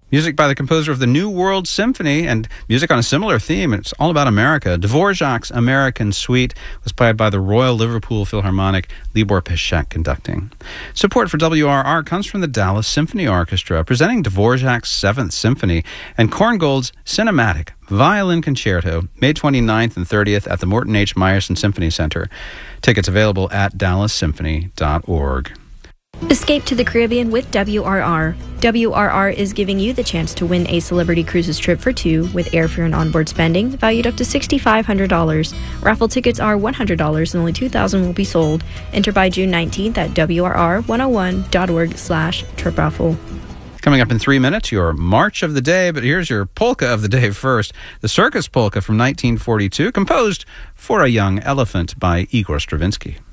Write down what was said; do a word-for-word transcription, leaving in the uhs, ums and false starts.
Music by the composer of the New World Symphony and music on a similar theme. It's all about America. Dvorak's American Suite was played by the Royal Liverpool Philharmonic, Libor Pesek conducting. Support for W R R comes from the Dallas Symphony Orchestra, presenting Dvorak's Seventh Symphony and Korngold's Cinematic Violin Concerto, May twenty-ninth and thirtieth at the Morton H. Meyerson Symphony Center. Tickets available at dallas symphony dot org. Escape to the Caribbean with W R R. W R R is giving you the chance to win a Celebrity Cruises trip for two with airfare and onboard spending valued up to six thousand five hundred dollars. Raffle tickets are one hundred dollars and only two thousand will be sold. Enter by June nineteenth at W R R one oh one dot org slash trip raffle. Coming up in three minutes, your March of the Day, but here's your polka of the day first. The Circus Polka from nineteen forty-two, composed for a young elephant by Igor Stravinsky.